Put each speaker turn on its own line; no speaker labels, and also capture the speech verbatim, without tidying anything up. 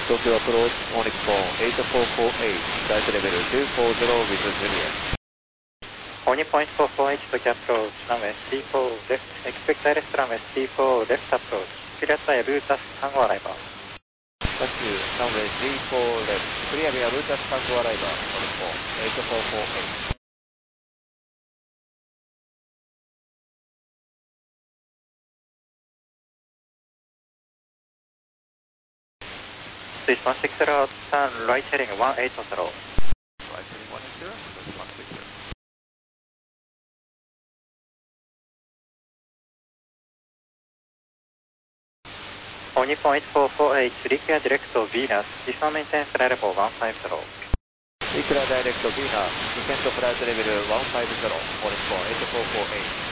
東京アプローチ、オニッポンはちよんよんはち、フライトレベルによんよんゼロ with Juliet。
オニッポンはちよんよんはち、東京アプローチ、ランウェイスリーフォーレフト、エクスペクタイレストランウェイスリーフォーレフトアプローチ、クリアタイヤルータスタンゴアライバー。
タッチュー、ランウェイスリーフォーレフト、クリアビアルータスタンゴアライバー、オニッポンはちよんよんはち。
Please one six zero, turn right heading one eight zero.
Right heading one eight zero, one six zero.
Nippon eight four four eight, declare direct to Venus, descend maintain flight level one five zero.
Declare direct to Venus, descend flight level one five zero, Nippon eight four four eight.